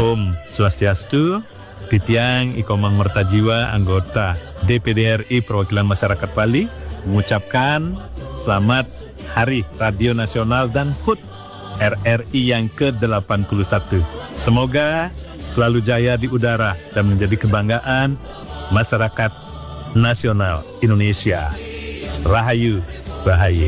Om Swastiastu. Titiang Ikomang Mertajiwa, anggota DPD RI Perwakilan Masyarakat Bali, mengucapkan selamat Hari Radio Nasional dan HUT RRI yang ke-81. Semoga selalu jaya di udara dan menjadi kebanggaan masyarakat nasional Indonesia. Rahayu, Bahaye.